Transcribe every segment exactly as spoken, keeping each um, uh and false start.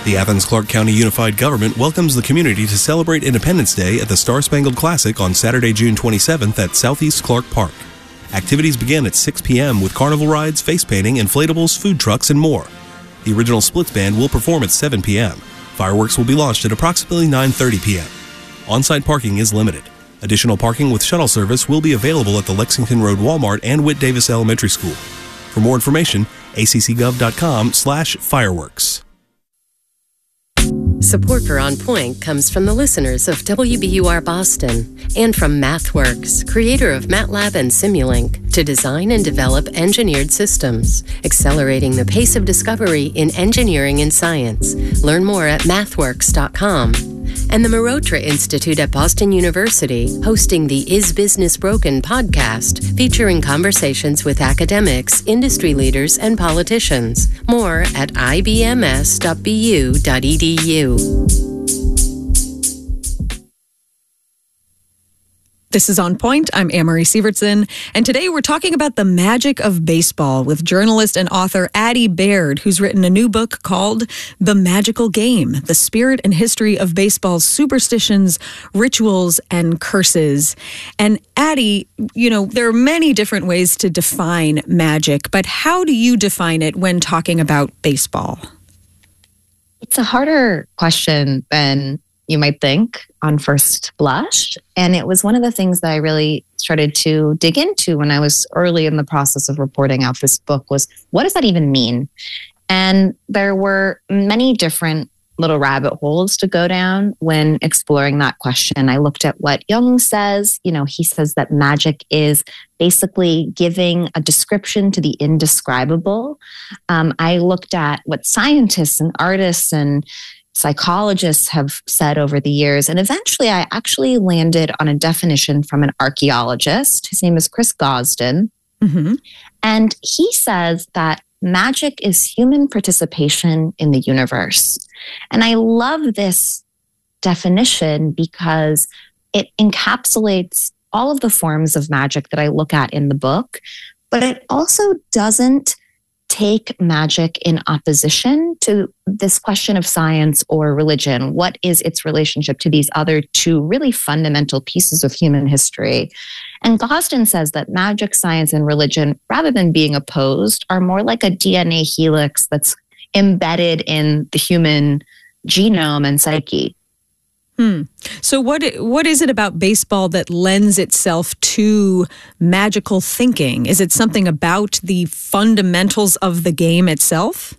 The Athens-Clarke County Unified Government welcomes the community to celebrate Independence Day at the Star-Spangled Classic on Saturday, June twenty-seventh at Southeast Clark Park. Activities begin at six p.m. with carnival rides, face painting, inflatables, food trucks, and more. The original Splits Band will perform at seven p.m. Fireworks will be launched at approximately nine thirty p.m. On-site parking is limited. Additional parking with shuttle service will be available at the Lexington Road Walmart and Whit Davis Elementary School. For more information, a c c gov dot com slash fireworks. Support for On Point comes from the listeners of W B U R Boston and from MathWorks, creator of MATLAB and Simulink, to design and develop engineered systems, accelerating the pace of discovery in engineering and science. Learn more at mathworks dot com. And the Marotra Institute at Boston University, hosting the Is Business Broken podcast, featuring conversations with academics, industry leaders, and politicians. More at i b m s dot b u dot e d u. This is On Point. I'm Anne-Marie Sievertson, and today we're talking about the magic of baseball with journalist and author Addie Baird, who's written a new book called The Magical Game, The Spirit and History of Baseball's Superstitions, Rituals, and Curses. And Addie, you know, there are many different ways to define magic, but how do you define it when talking about baseball? It's a harder question than you might think on first blush. And it was one of the things that I really started to dig into when I was early in the process of reporting out this book was, what does that even mean? And there were many different little rabbit holes to go down when exploring that question. I looked at what Jung says. You know, he says that magic is basically giving a description to the indescribable. Um, I looked at what scientists and artists and psychologists have said over the years. And eventually I actually landed on a definition from an archaeologist. His name is Chris Gosden. Mm-hmm. And he says that magic is human participation in the universe. And I love this definition because it encapsulates all of the forms of magic that I look at in the book, but it also doesn't take magic in opposition to this question of science or religion. What is its relationship to these other two really fundamental pieces of human history? And Gosden says that magic, science, and religion, rather than being opposed, are more like a D N A helix that's embedded in the human genome and psyche. Hmm. So what what is it about baseball that lends itself to magical thinking? Is it something about the fundamentals of the game itself?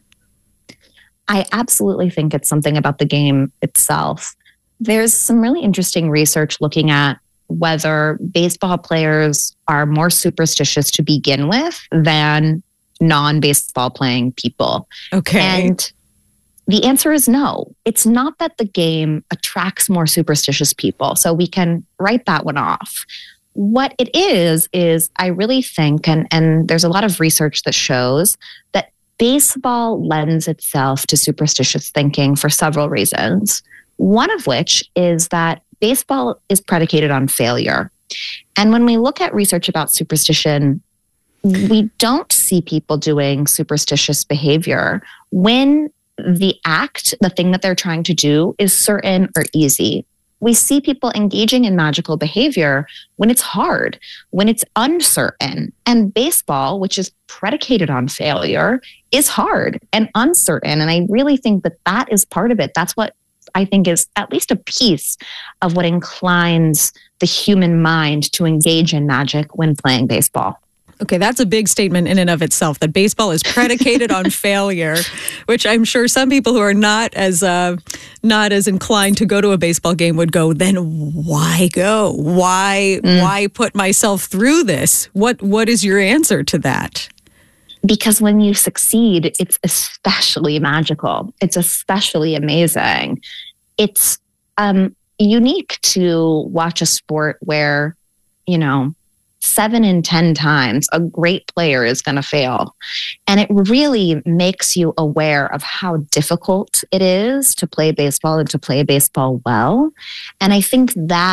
I absolutely think it's something about the game itself. There's some really interesting research looking at whether baseball players are more superstitious to begin with than non-baseball playing people. Okay. And the answer is no. It's not that the game attracts more superstitious people, so we can write that one off. What it is, is I really think, and, and there's a lot of research that shows that baseball lends itself to superstitious thinking for several reasons. One of which is that baseball is predicated on failure. And when we look at research about superstition, we don't see people doing superstitious behavior when the act, the thing that they're trying to do, is certain or easy. We see people engaging in magical behavior when it's hard, when it's uncertain. And baseball, which is predicated on failure, is hard and uncertain. And I really think that that is part of it. That's what I think is at least a piece of what inclines the human mind to engage in magic when playing baseball. Okay, that's a big statement in and of itself, that baseball is predicated on failure, which I'm sure some people who are not as uh, not as inclined to go to a baseball game would go, then why go? Why mm. why put myself through this? What What is your answer to that? Because when you succeed, it's especially magical. It's especially amazing. It's um, unique to watch a sport where, you know, seven in ten times a great player is going to fail. And it really makes you aware of how difficult it is to play baseball and to play baseball well. And I think that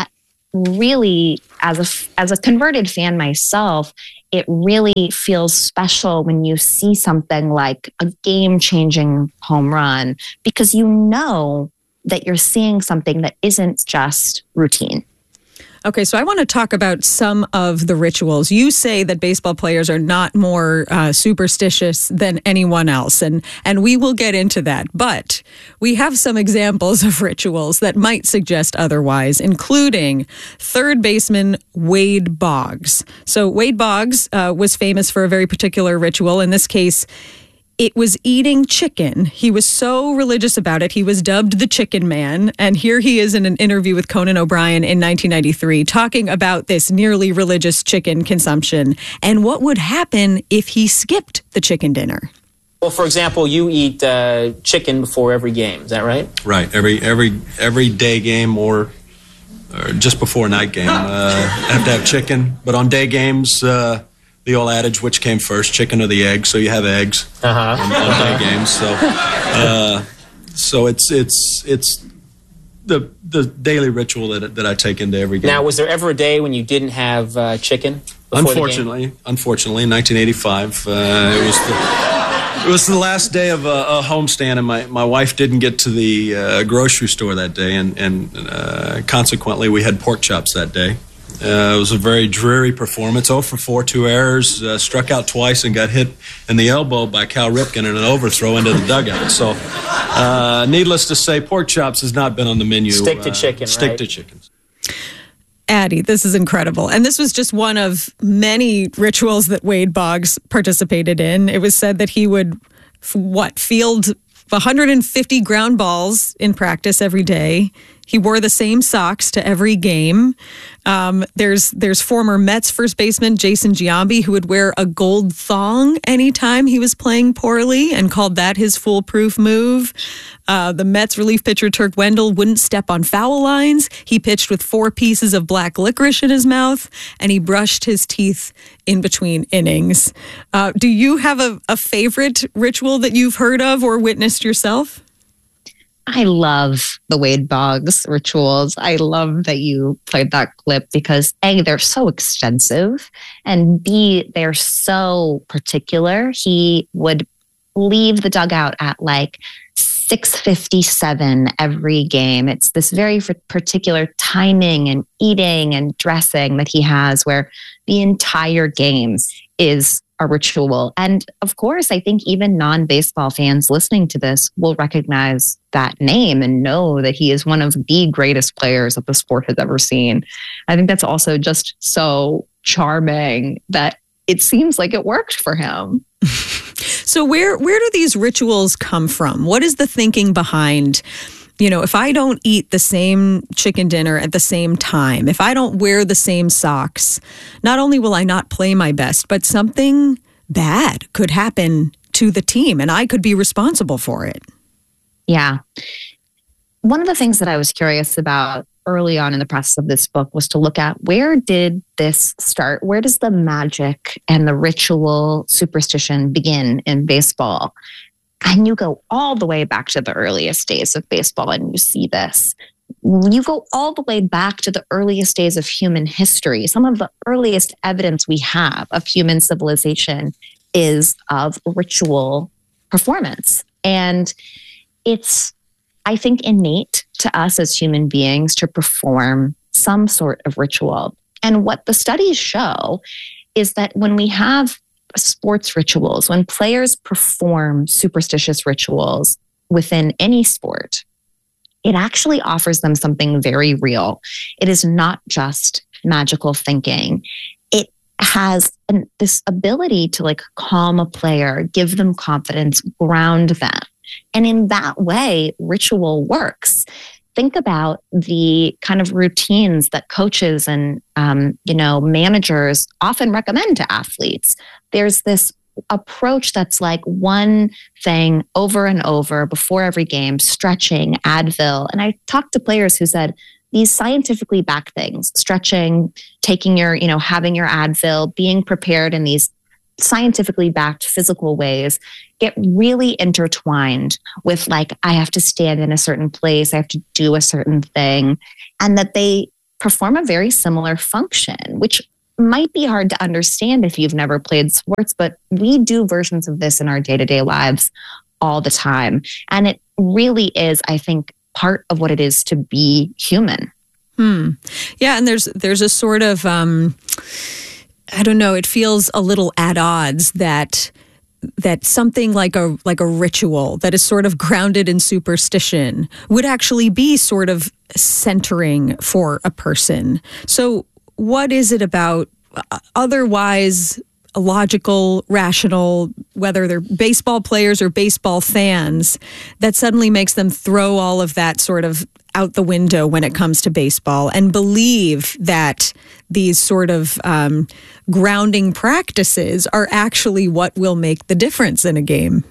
really, as a, as a converted fan myself, it really feels special when you see something like a game-changing home run, because you know that you're seeing something that isn't just routine. Okay, so I want to talk about some of the rituals. You say that baseball players are not more uh, superstitious than anyone else, and, and we will get into that. But we have some examples of rituals that might suggest otherwise, including third baseman Wade Boggs. So Wade Boggs uh, was famous for a very particular ritual. In this case, it was eating chicken. He was so religious about it, he was dubbed the Chicken Man. And here he is in an interview with Conan O'Brien in nineteen ninety-three talking about this nearly religious chicken consumption and what would happen if he skipped the chicken dinner. Well, for example, you eat uh, chicken before every game. Is that right? Right. Every every every day game or, or just before night game, uh, have to have chicken. But on day games, uh, the old adage, which came first, chicken or the egg? So you have eggs uh-huh. on, on day games. So, uh, so it's it's it's the the daily ritual that that I take into every game. Now, was there ever a day when you didn't have uh, chicken? Unfortunately, unfortunately, in nineteen eighty-five, uh, it was the it was the last day of a, a homestand, and my, my wife didn't get to the uh, grocery store that day, and and uh, consequently, we had pork chops that day. Uh, it was a very dreary performance. oh for four, two errors, uh, struck out twice and got hit in the elbow by Cal Ripken in an overthrow into the dugout. So, uh, needless to say, pork chops has not been on the menu. Stick to chicken, uh, Stick right? to chickens. Addie, this is incredible. And this was just one of many rituals that Wade Boggs participated in. It was said that he would, what, field one hundred fifty ground balls in practice every day. He wore the same socks to every game. Um, there's there's former Mets first baseman Jason Giambi, who would wear a gold thong anytime he was playing poorly and called that his foolproof move. Uh, the Mets relief pitcher Turk Wendell wouldn't step on foul lines. He pitched with four pieces of black licorice in his mouth, and he brushed his teeth in between innings. Uh, do you have a, a favorite ritual that you've heard of or witnessed yourself? I love the Wade Boggs rituals. I love that you played that clip because A, they're so extensive, and B, they're so particular. He would leave the dugout at like six fifty-seven every game. It's this very particular timing and eating and dressing that he has where the entire game is a ritual. And of course, I think even non-baseball fans listening to this will recognize that name and know that he is one of the greatest players that the sport has ever seen. I think that's also just so charming that it seems like it worked for him. So where where do these rituals come from? What is the thinking behind, you know, if I don't eat the same chicken dinner at the same time, if I don't wear the same socks, not only will I not play my best, but something bad could happen to the team and I could be responsible for it. Yeah. One of the things that I was curious about early on in the process of this book was to look at where did this start? Where does the magic and the ritual superstition begin in baseball? And you go all the way back to the earliest days of baseball and you see this. You go all the way back to the earliest days of human history. Some of the earliest evidence we have of human civilization is of ritual performance. And it's, I think, innate to us as human beings to perform some sort of ritual. And what the studies show is that when we have sports rituals, when players perform superstitious rituals within any sport, it actually offers them something very real. It is not just magical thinking. It has an, this ability to like calm a player, give them confidence, ground them. And in that way, ritual works. Think about the kind of routines that coaches and, um, you know, managers often recommend to athletes. There's this approach that's like one thing over and over before every game, stretching, Advil. And I talked to players who said these scientifically backed things, stretching, taking your, you know, having your Advil, being prepared in these scientifically backed physical ways get really intertwined with like, I have to stand in a certain place, I have to do a certain thing, and that they perform a very similar function, which might be hard to understand if you've never played sports, but we do versions of this in our day-to-day lives all the time. And it really is, I think, part of what it is to be human. Hmm. Yeah, and there's there's a sort of, um, I don't know, it feels a little at odds that that something like a like a ritual that is sort of grounded in superstition would actually be sort of centering for a person. So what is it about otherwise logical, rational, whether they're baseball players or baseball fans, that suddenly makes them throw all of that sort of out the window when it comes to baseball and believe that these sort of um, grounding practices are actually what will make the difference in a game?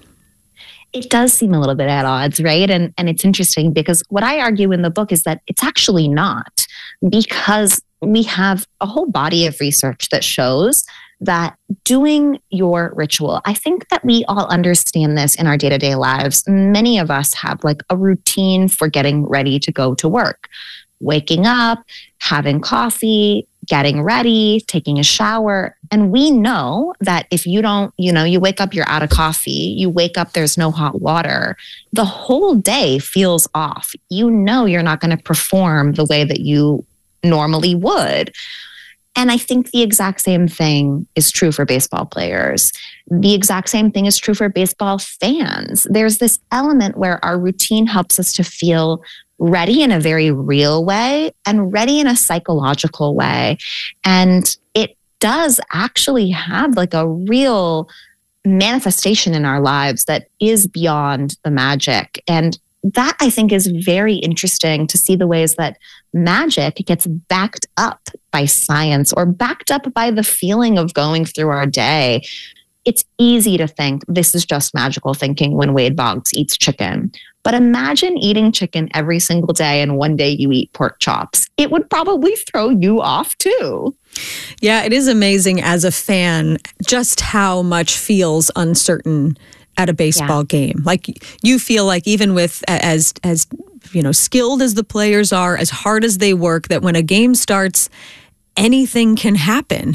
It does seem a little bit at odds, right? And and it's interesting because what I argue in the book is that it's actually not, because we have a whole body of research that shows that doing your ritual, I think that we all understand this in our day-to-day lives. Many of us have like a routine for getting ready to go to work, waking up, having coffee, getting ready, taking a shower. And we know that if you don't, you know, you wake up, you're out of coffee, you wake up, there's no hot water, the whole day feels off. You know, you're not going to perform the way that you normally would. And I think the exact same thing is true for baseball players. The exact same thing is true for baseball fans. There's this element where our routine helps us to feel ready in a very real way and ready in a psychological way. And it does actually have like a real manifestation in our lives that is beyond the magic. And that, I think, is very interesting to see the ways that magic gets backed up by science or backed up by the feeling of going through our day. It's easy to think this is just magical thinking when Wade Boggs eats chicken. But imagine eating chicken every single day and one day you eat pork chops. It would probably throw you off too. Yeah, it is amazing as a fan just how much feels uncertain at a baseball yeah. game. Like you feel like even with as as you know skilled as the players are, as hard as they work, that when a game starts, anything can happen.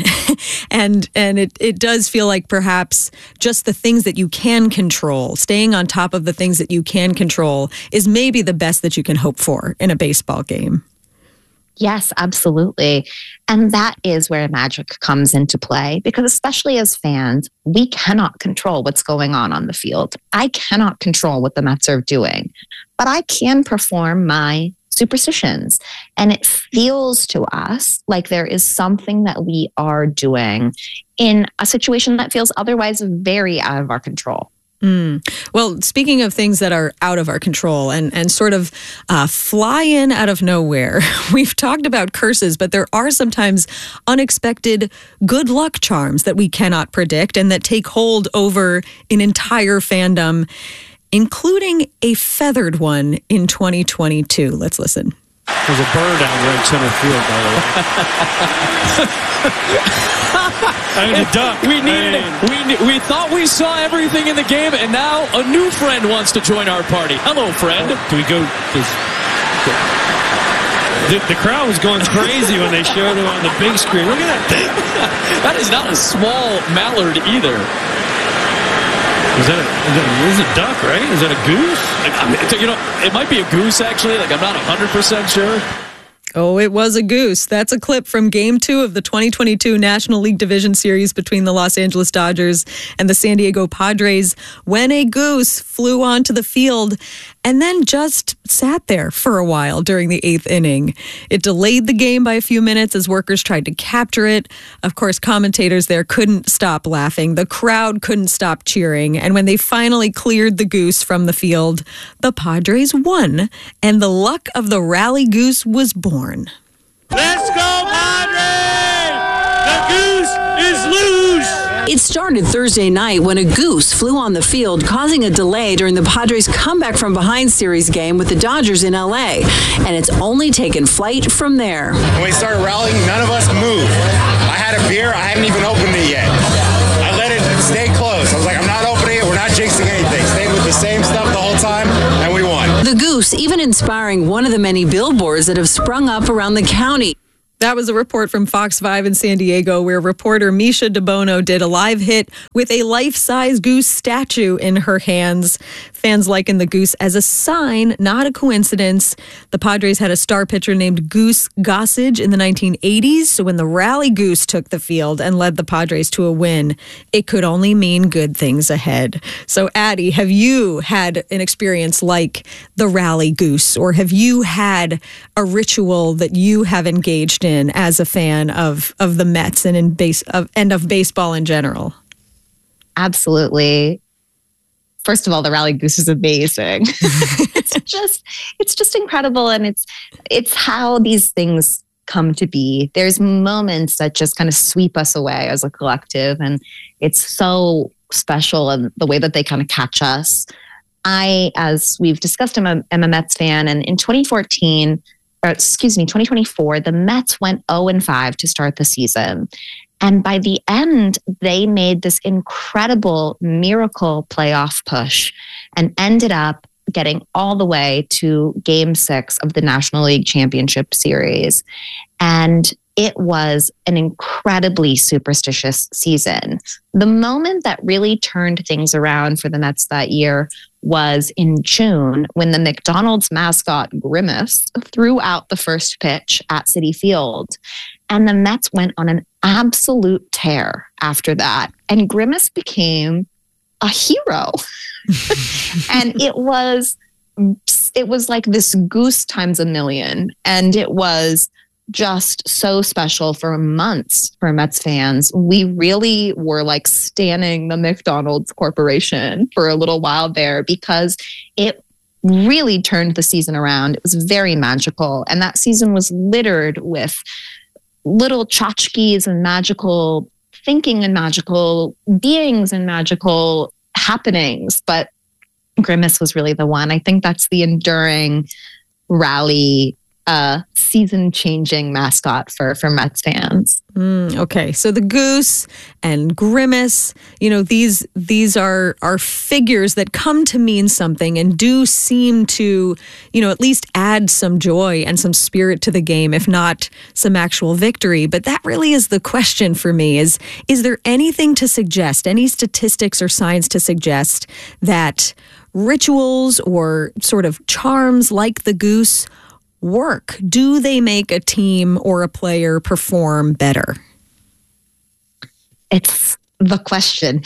and and it, it does feel like perhaps just the things that you can control, staying on top of the things that you can control is maybe the best that you can hope for in a baseball game. Yes, absolutely. And that is where magic comes into play, because especially as fans, we cannot control what's going on on the field. I cannot control what the Mets are doing, but I can perform my superstitions. And it feels to us like there is something that we are doing in a situation that feels otherwise very out of our control. Mm. Well, speaking of things that are out of our control and, and sort of uh, fly in out of nowhere, we've talked about curses, but there are sometimes unexpected good luck charms that we cannot predict and that take hold over an entire fandom, including a feathered one in twenty twenty-two. Let's listen. There's a bird out there in center field, by the way. I mean, a duck. We needed it. We we thought we saw everything in the game, and now a new friend wants to join our party. Hello, friend. Do we go? Does, the, the crowd was going crazy when they showed him on the big screen. Look at that thing. That is not a small mallard either. Is that a, is that a, is it a duck, right? Is that a goose? I mean, you know, it might be a goose, actually. Like, I'm not one hundred percent sure. Oh, it was a goose. That's a clip from Game two of the twenty twenty-two National League Division Series between the Los Angeles Dodgers and the San Diego Padres, when a goose flew onto the field and then just sat there for a while during the eighth inning. It delayed the game by a few minutes as workers tried to capture it. Of course, commentators there couldn't stop laughing. The crowd couldn't stop cheering. And when they finally cleared the goose from the field, the Padres won, and the luck of the rally goose was born. Let's go, Padres! The goose is loose! It started Thursday night when a goose flew on the field, causing a delay during the Padres' comeback from behind series game with the Dodgers in L A, and it's only taken flight from there. When we started rallying, none of us moved. I had a beer, I hadn't even opened it yet. I let it stay closed. I was like, I'm not opening it, we're not jinxing anything. Stayed with the same stuff the whole time, and we won. The goose even inspiring one of the many billboards that have sprung up around the county. That was a report from Fox five in San Diego, where reporter Misha DeBono did a live hit with a life-size goose statue in her hands. Fans liken the goose as a sign, not a coincidence. The Padres had a star pitcher named Goose Gossage in the nineteen eighties, so when the Rally Goose took the field and led the Padres to a win, it could only mean good things ahead. So, Addie, have you had an experience like the Rally Goose, or have you had a ritual that you have engaged in as a fan of of the Mets and in base of and of baseball in general? Absolutely. First of all, the Rally Goose is amazing. it's just it's just incredible, and it's it's how these things come to be. There's moments that just kind of sweep us away as a collective, and it's so special and the way that they kind of catch us. I, as we've discussed, I'm a, I'm a Mets fan, and in twenty fourteen, or excuse me, twenty twenty-four, the Mets went oh and five to start the season. And by the end, they made this incredible miracle playoff push and ended up getting all the way to game six of the National League Championship Series. And it was an incredibly superstitious season. The moment that really turned things around for the Mets that year was in June, when the McDonald's mascot Grimace threw out the first pitch at Citi Field. And the Mets went on an absolute tear after that. And Grimace became a hero. And it was, it was like this goose times a million. And it was just so special for months for Mets fans. We really were like standing the McDonald's Corporation for a little while there, because it really turned the season around. It was very magical. And that season was littered with little tchotchkes and magical thinking and magical beings and magical happenings. But Grimace was really the one. I think that's the enduring Rally uh, season-changing mascot for, for Mets fans. Mm, okay, so the goose and Grimace, you know, these these are are figures that come to mean something and do seem to, you know, at least add some joy and some spirit to the game, if not some actual victory. But that really is the question for me, is, is there anything to suggest, any statistics or science to suggest that rituals or sort of charms like the goose work? Do they make a team or a player perform better? It's the question.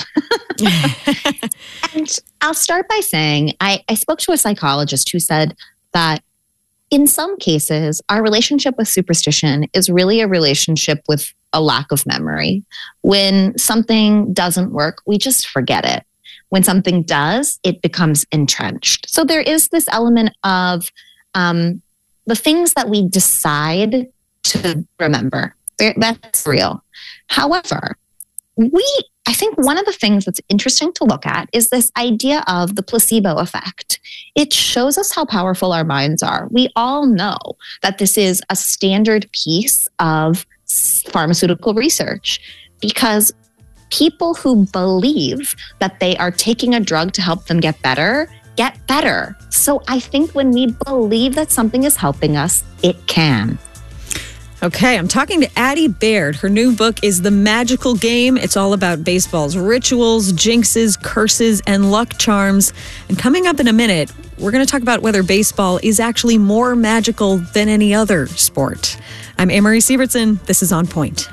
And I'll start by saying I, I spoke to a psychologist who said that in some cases, our relationship with superstition is really a relationship with a lack of memory. When something doesn't work, we just forget it. When something does, it becomes entrenched. So there is this element of um, the things that we decide to remember. That's real. However, we, I think one of the things that's interesting to look at is this idea of the placebo effect. It shows us how powerful our minds are. We all know that this is a standard piece of pharmaceutical research, because people who believe that they are taking a drug to help them get better, get better. So I think when we believe that something is helping us, it can. Okay, I'm talking to Addie Baird. Her new book is The Magical Game. It's all about baseball's rituals, jinxes, curses, and luck charms. And coming up in a minute, we're going to talk about whether baseball is actually more magical than any other sport. I'm Anne-Marie Sievertson. This is On Point.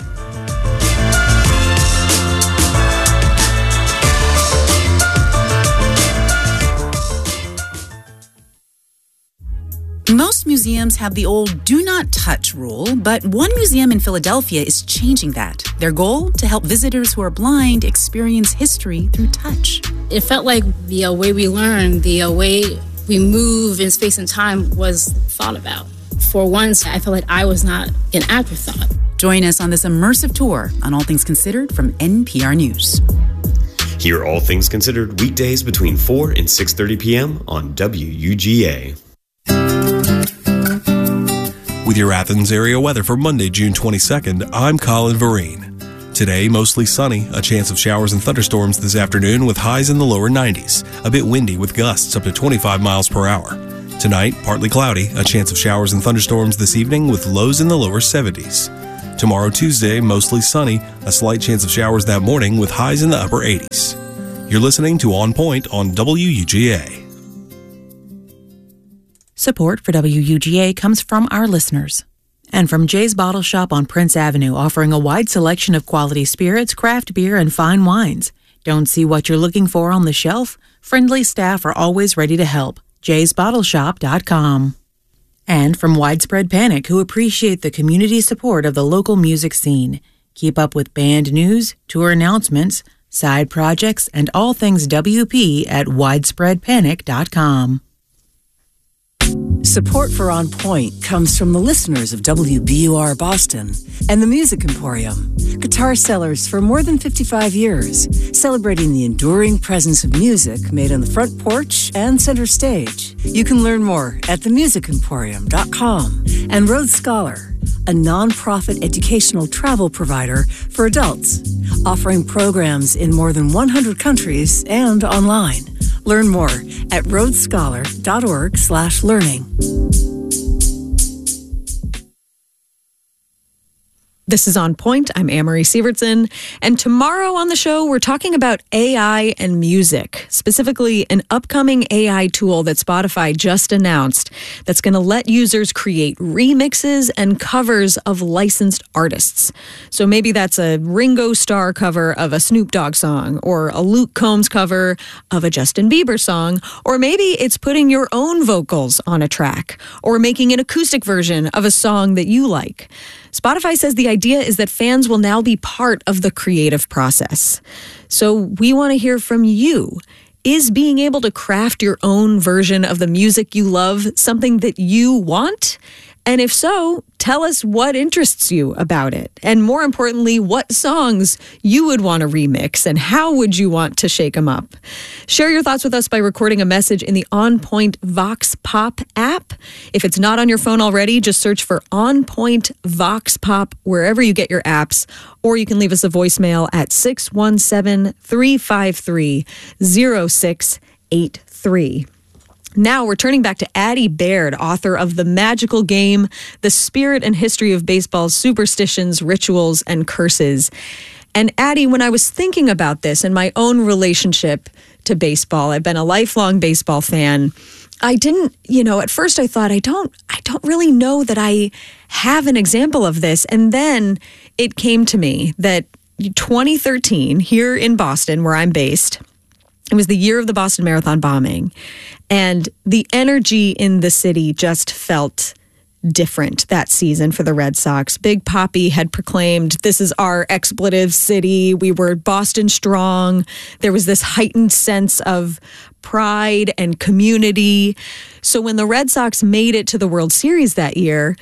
Most museums have the old do not touch rule, but one museum in Philadelphia is changing that. Their goal? To help visitors who are blind experience history through touch. It felt like the uh, way we learn, the uh, way we move in space and time was thought about. For once, I felt like I was not an afterthought. Join us on this immersive tour on All Things Considered from N P R News. Hear All Things Considered weekdays between four and six thirty p.m. on W U G A. With your Athens area weather for Monday, June twenty-second, I'm Colin Vereen. Today, mostly sunny, a chance of showers and thunderstorms this afternoon with highs in the lower nineties. A bit windy with gusts up to twenty-five miles per hour. Tonight, partly cloudy, a chance of showers and thunderstorms this evening with lows in the lower seventies. Tomorrow, Tuesday, mostly sunny, a slight chance of showers that morning with highs in the upper eighties. You're listening to On Point on W U G A. Support for W U G A comes from our listeners. And from Jay's Bottle Shop on Prince Avenue, offering a wide selection of quality spirits, craft beer, and fine wines. Don't see what you're looking for on the shelf? Friendly staff are always ready to help. jays bottle shop dot com. And from Widespread Panic, who appreciate the community support of the local music scene. Keep up with band news, tour announcements, side projects, and all things W P at widespread panic dot com. Support for On Point comes from the listeners of W B U R Boston and the Music Emporium, guitar sellers for more than fifty-five years, celebrating the enduring presence of music made on the front porch and center stage. You can learn more at the music emporium dot com. And Rhodes Scholar, a nonprofit educational travel provider for adults, offering programs in more than one hundred countries and online. Learn more at rhodes scholar dot org slash learning. This is On Point. I'm Amory Sievertson. And tomorrow on the show, we're talking about A I and music, specifically an upcoming A I tool that Spotify just announced that's going to let users create remixes and covers of licensed artists. So maybe that's a Ringo Starr cover of a Snoop Dogg song, or a Luke Combs cover of a Justin Bieber song, or maybe it's putting your own vocals on a track, or making an acoustic version of a song that you like. Spotify says the idea is that fans will now be part of the creative process. So we want to hear from you. Is being able to craft your own version of the music you love something that you want? And if so, tell us what interests you about it. And more importantly, what songs you would want to remix and how would you want to shake them up? Share your thoughts with us by recording a message in the On Point Vox Pop app. If it's not on your phone already, just search for On Point Vox Pop wherever you get your apps, or you can leave us a voicemail at six one seven, three five three, zero six eight three. Now we're turning back to Addie Baird, author of The Magical Game, The Spirit and History of Baseball's Superstitions, Rituals, and Curses. And Addie, when I was thinking about this and my own relationship to baseball, I've been a lifelong baseball fan. I didn't, you know, at first I thought, I don't, I don't really know that I have an example of this. And then it came to me that twenty thirteen, here in Boston, where I'm based, it was the year of the Boston Marathon bombing, and the energy in the city just felt different that season for the Red Sox. Big Papi had proclaimed, this is our expletive city. We were Boston strong. There was this heightened sense of pride and community. So when the Red Sox made it to the World Series that year,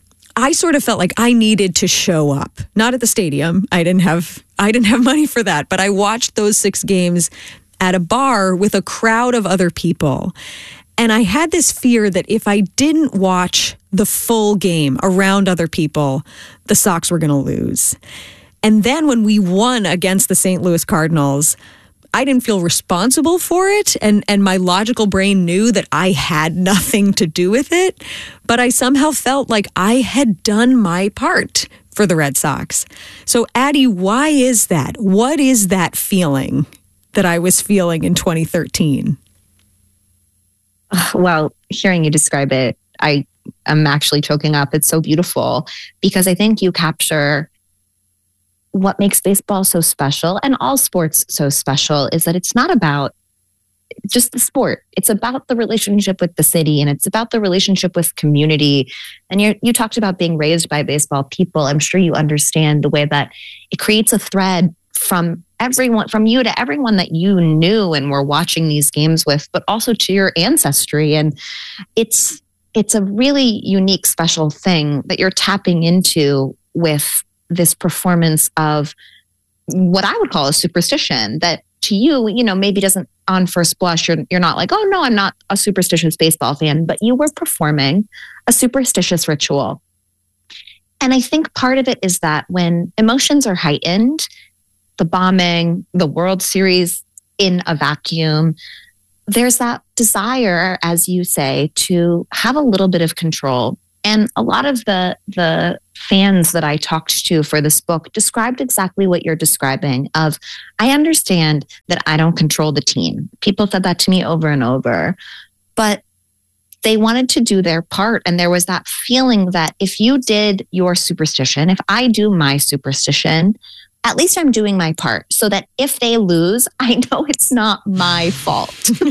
I sort of felt like I needed to show up. Not at the stadium. I didn't have I didn't have money for that, but I watched those six games at a bar with a crowd of other people. And I had this fear that if I didn't watch the full game around other people, the Sox were going to lose. And then when we won against the Saint Louis Cardinals, I didn't feel responsible for it. And, and my logical brain knew that I had nothing to do with it. But I somehow felt like I had done my part for the Red Sox. So Addie, why is that? What is that feeling that I was feeling in twenty thirteen? Well, hearing you describe it, I am actually choking up. It's so beautiful because I think you capture what makes baseball so special, and all sports so special, is that it's not about just the sport. It's about the relationship with the city, and it's about the relationship with community. And you you talked about being raised by baseball people. I'm sure you understand the way that it creates a thread from everyone, from you to everyone that you knew and were watching these games with, but also to your ancestry. And it's it's a really unique, special thing that you're tapping into with this performance of what I would call a superstition that to you, you know, maybe doesn't on first blush, you're, you're not like, oh no, I'm not a superstitious baseball fan, but you were performing a superstitious ritual. And I think part of it is that when emotions are heightened, the bombing, the World Series in a vacuum, there's that desire, as you say, to have a little bit of control. And a lot of the the fans that I talked to for this book described exactly what you're describing of, I understand that I don't control the team. People said that to me over and over, but they wanted to do their part. And there was that feeling that if you did your superstition, if I do my superstition, at least I'm doing my part so that if they lose, I know it's not my fault.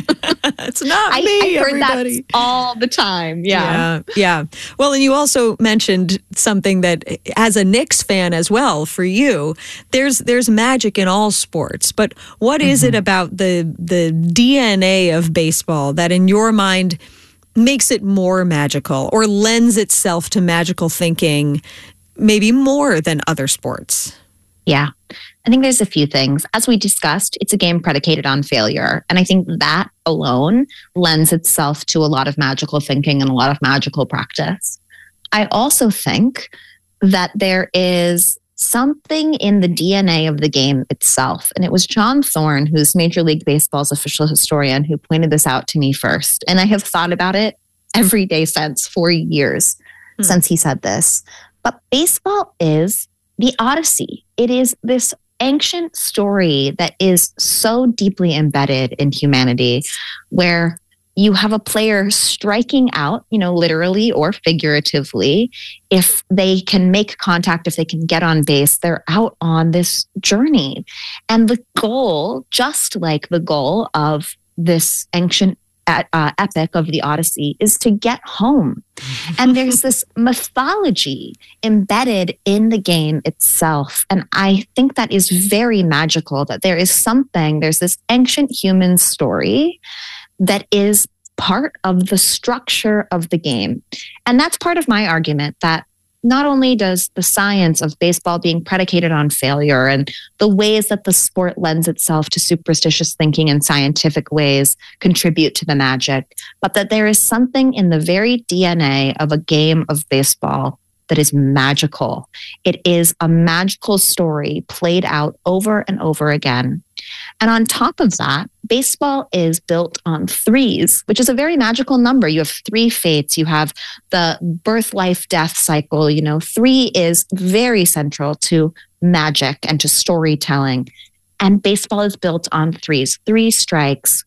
It's not I, me, I heard everybody. that all the time. Yeah. yeah. Yeah. Well, and you also mentioned something that as a Knicks fan as well, for you, there's there's magic in all sports. But what mm-hmm. is it about the the D N A of baseball that in your mind makes it more magical or lends itself to magical thinking maybe more than other sports? Yeah, I think there's a few things. As we discussed, it's a game predicated on failure. And I think that alone lends itself to a lot of magical thinking and a lot of magical practice. I also think that there is something in the D N A of the game itself. And it was John Thorne, who's Major League Baseball's official historian, who pointed this out to me first. And I have thought about it every day since, for years hmm. since he said this. But baseball is the Odyssey. It is this ancient story that is so deeply embedded in humanity, where you have a player striking out, you know, literally or figuratively. If they can make contact, if they can get on base, they're out on this journey. And the goal, just like the goal of this ancient Uh, epic of the Odyssey, is to get home. And there's this mythology embedded in the game itself. And I think that is very magical, that there is something, there's this ancient human story that is part of the structure of the game. And that's part of my argument, that not only does the science of baseball being predicated on failure and the ways that the sport lends itself to superstitious thinking in scientific ways contribute to the magic, but that there is something in the very D N A of a game of baseball that is magical. It is a magical story played out over and over again. And on top of that, baseball is built on threes, which is a very magical number. You have three fates. You have the birth, life, death cycle. You know, three is very central to magic and to storytelling. And baseball is built on threes, three strikes,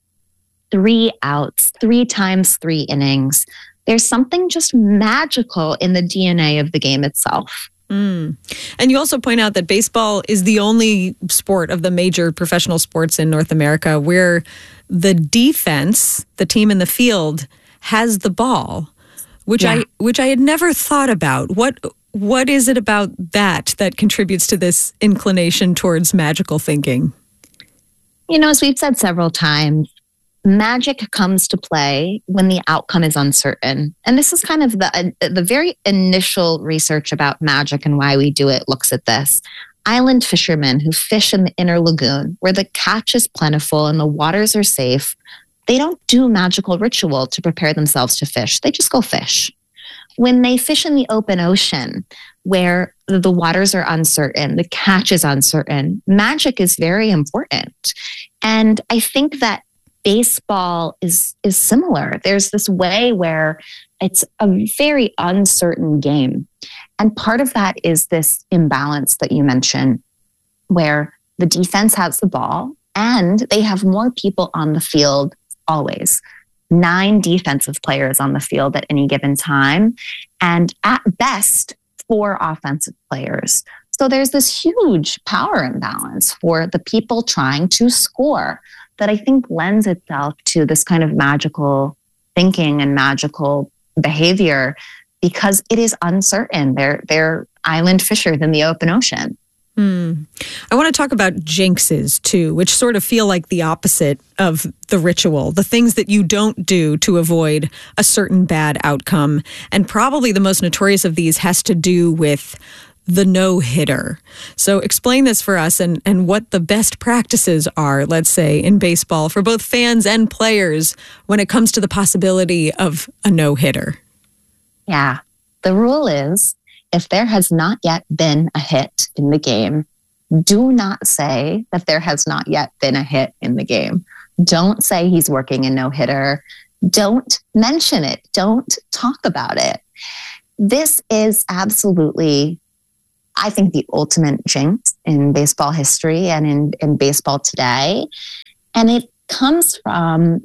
three outs, three times three innings. There's something just magical in the D N A of the game itself. Mm. And you also point out that baseball is the only sport of the major professional sports in North America where the defense, the team in the field, has the ball, which yeah. I which I had never thought about. What what is it about that that contributes to this inclination towards magical thinking? You know, as we've said several times, magic comes to play when the outcome is uncertain. And this is kind of the uh, the very initial research about magic and why we do it looks at this. Island fishermen who fish in the inner lagoon, where the catch is plentiful and the waters are safe, they don't do magical ritual to prepare themselves to fish. They just go fish. When they fish in the open ocean, where the waters are uncertain, the catch is uncertain, magic is very important. And I think that baseball is is similar. There's this way where it's a very uncertain game. And part of that is this imbalance that you mentioned, where the defense has the ball and they have more people on the field always. Nine defensive players on the field at any given time, and at best, four offensive players. So there's this huge power imbalance for the people trying to score that I think lends itself to this kind of magical thinking and magical behavior, because it is uncertain. They're they're island fishers in the open ocean. Hmm. I want to talk about jinxes too, which sort of feel like the opposite of the ritual, the things that you don't do to avoid a certain bad outcome. And probably the most notorious of these has to do with the no-hitter. So explain this for us and, and what the best practices are, let's say, in baseball for both fans and players when it comes to the possibility of a no-hitter. Yeah. The rule is if there has not yet been a hit in the game, do not say that there has not yet been a hit in the game. Don't say he's working a no-hitter. Don't mention it. Don't talk about it. This is absolutely, I think, the ultimate jinx in baseball history and in, in baseball today. And it comes from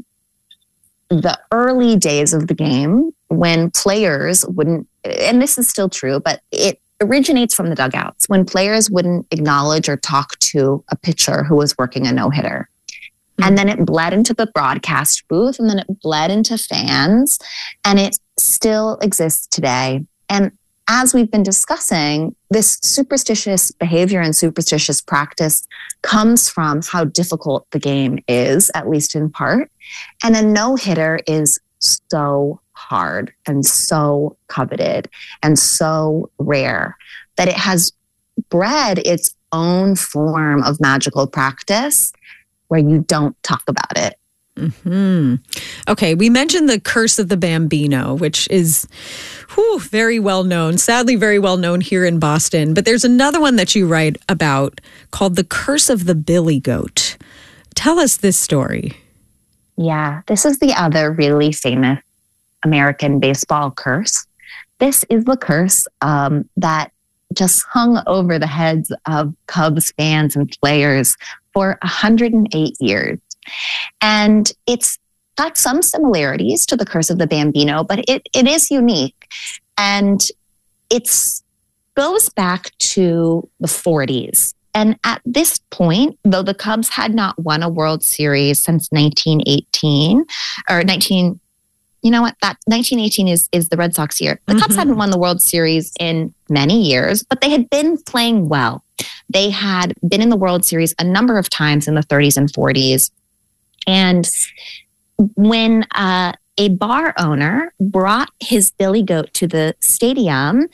the early days of the game when players wouldn't, and this is still true, but it originates from the dugouts, when players wouldn't acknowledge or talk to a pitcher who was working a no-hitter. Mm-hmm. And then it bled into the broadcast booth, and then it bled into fans, and it still exists today. And as we've been discussing, this superstitious behavior and superstitious practice comes from how difficult the game is, at least in part. And a no-hitter is so hard and so coveted and so rare that it has bred its own form of magical practice where you don't talk about it. Hmm. Okay, we mentioned the Curse of the Bambino, which is whew, very well known, sadly very well known here in Boston. But there's another one that you write about called The Curse of the Billy Goat. Tell us this story. Yeah, this is the other really famous American baseball curse. This is the curse um, that just hung over the heads of Cubs fans and players for one hundred eight years. And it's got some similarities to the Curse of the Bambino, but it, it is unique. And it goes back to the forties. And at this point, though the Cubs had not won a World Series since nineteen eighteen, or nineteen, you know what, that nineteen eighteen is, is the Red Sox year. The mm-hmm. Cubs hadn't won the World Series in many years, but they had been playing well. They had been in the World Series a number of times in the thirties and forties. And when uh, a bar owner brought his Billy Goat to the stadium,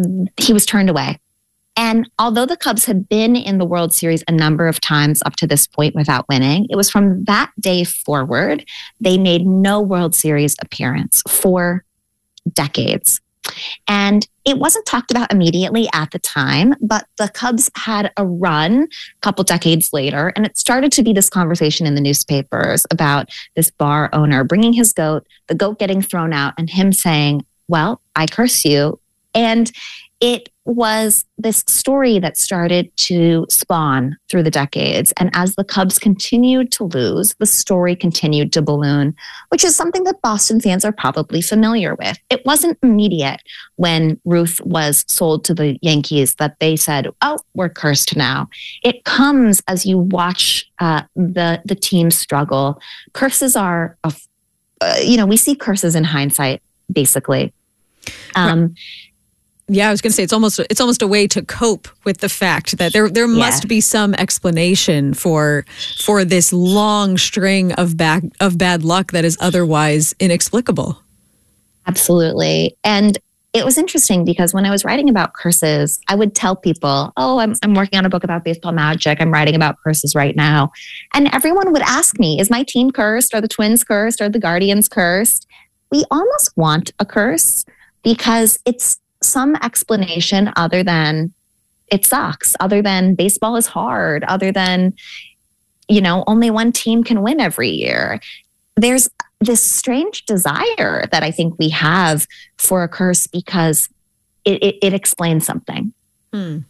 he was turned away. And although the Cubs had been in the World Series a number of times up to this point without winning, it was from that day forward, they made no World Series appearance for decades. And it wasn't talked about immediately at the time, but the Cubs had a run a couple decades later, and it started to be this conversation in the newspapers about this bar owner bringing his goat, the goat getting thrown out, and him saying, well, I curse you. And it was this story that started to spawn through the decades. And as the Cubs continued to lose, the story continued to balloon, which is something that Boston fans are probably familiar with. It wasn't immediate when Ruth was sold to the Yankees that they said, oh, we're cursed now. It comes as you watch uh, the, the team struggle. Curses are, a, uh, you know, we see curses in hindsight, basically. Um, right. Yeah, I was going to say it's almost it's almost a way to cope with the fact that there there must yeah. be some explanation for for this long string of bad of bad luck that is otherwise inexplicable. Absolutely. And it was interesting because when I was writing about curses, I would tell people, "Oh, I'm I'm working on a book about baseball magic. I'm writing about curses right now." And everyone would ask me, "Is my team cursed? Are the Twins cursed? Are the Guardians cursed?" We almost want a curse because it's some explanation other than it sucks, other than baseball is hard, other than, you know, only one team can win every year. There's this strange desire that I think we have for a curse because it, it, it explains something. Hmm.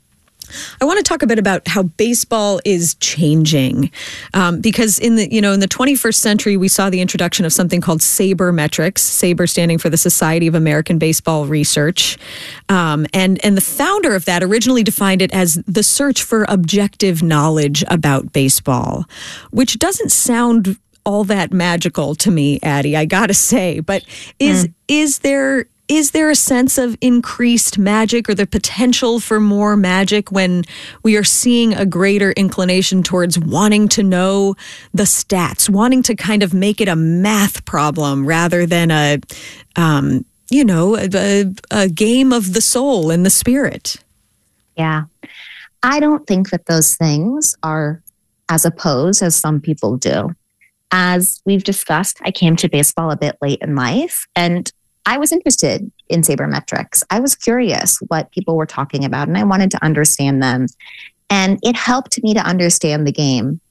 I want to talk a bit about how baseball is changing, um, because in the you know in the twenty-first century we saw the introduction of something called sabermetrics. Saber standing for the Society of American Baseball Research, um, and and the founder of that originally defined it as the search for objective knowledge about baseball, which doesn't sound all that magical to me, Addie. I gotta say, but is mm. is there? Is there a sense of increased magic or the potential for more magic when we are seeing a greater inclination towards wanting to know the stats, wanting to kind of make it a math problem rather than a, um, you know, a, a game of the soul and the spirit? Yeah. I don't think that those things are as opposed as some people do. As we've discussed, I came to baseball a bit late in life, and I was interested in sabermetrics. I was curious what people were talking about, and I wanted to understand them. And it helped me to understand the game.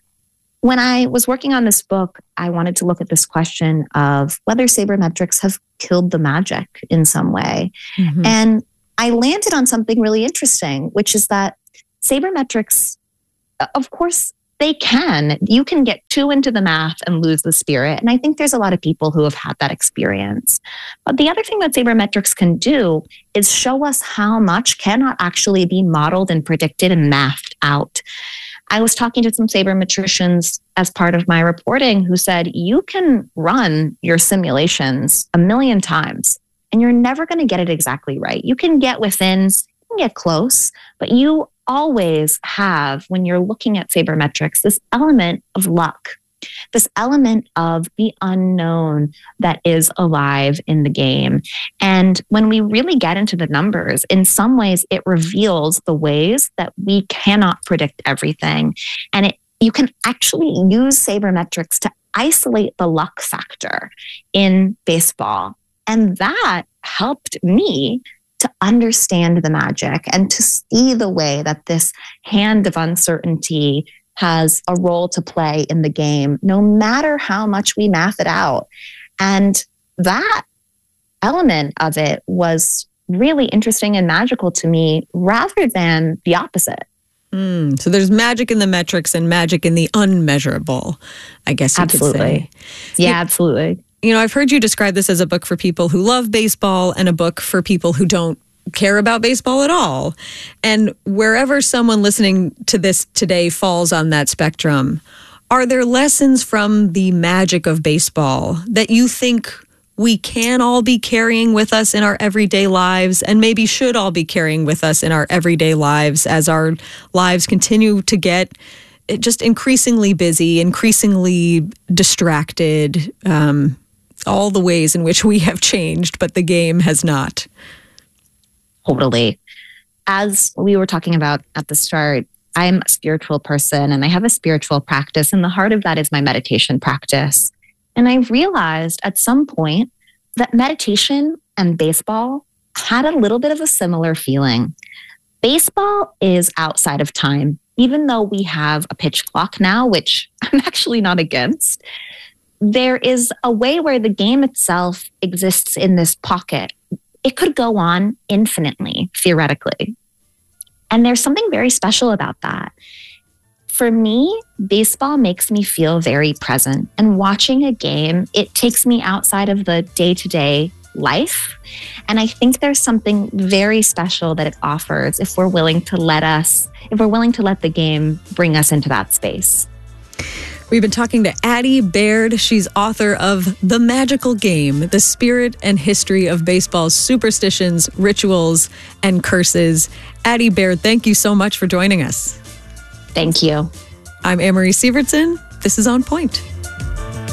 When I was working on this book, I wanted to look at this question of whether sabermetrics have killed the magic in some way. Mm-hmm. And I landed on something really interesting, which is that sabermetrics, of course, they can. You can get too into the math and lose the spirit. And I think there's a lot of people who have had that experience. But the other thing that sabermetrics can do is show us how much cannot actually be modeled and predicted and mathed out. I was talking to some sabermetricians as part of my reporting who said, you can run your simulations a million times and you're never going to get it exactly right. You can get within, you can get close, but you always have, when you're looking at sabermetrics, this element of luck, this element of the unknown that is alive in the game. And when we really get into the numbers, in some ways, it reveals the ways that we cannot predict everything. And it, you can actually use sabermetrics to isolate the luck factor in baseball. And that helped me to understand the magic and to see the way that this hand of uncertainty has a role to play in the game, no matter how much we math it out. And that element of it was really interesting and magical to me rather than the opposite. Mm, so there's magic in the metrics and magic in the unmeasurable, I guess you absolutely. could say. Yeah, you, absolutely. You know, I've heard you describe this as a book for people who love baseball and a book for people who don't care about baseball at all. And wherever someone listening to this today falls on that spectrum, are there lessons from the magic of baseball that you think we can all be carrying with us in our everyday lives and maybe should all be carrying with us in our everyday lives as our lives continue to get just increasingly busy, increasingly distracted, um, all the ways in which we have changed, but the game has not? Totally. As we were talking about at the start, I'm a spiritual person and I have a spiritual practice, and the heart of that is my meditation practice. And I realized at some point that meditation and baseball had a little bit of a similar feeling. Baseball is outside of time, even though we have a pitch clock now, which I'm actually not against. There is a way where the game itself exists in this pocket. It could go on infinitely, theoretically. And there's something very special about that. For me, baseball makes me feel very present. And watching a game, it takes me outside of the day-to-day life. And I think there's something very special that it offers if we're willing to let us, if we're willing to let the game bring us into that space. We've been talking to Addie Baird. She's author of The Magical Game, The Spirit and History of Baseball's Superstitions, Rituals, and Curses. Addie Baird, thank you so much for joining us. Thank you. I'm Anne-Marie Sievertson. This is On Point.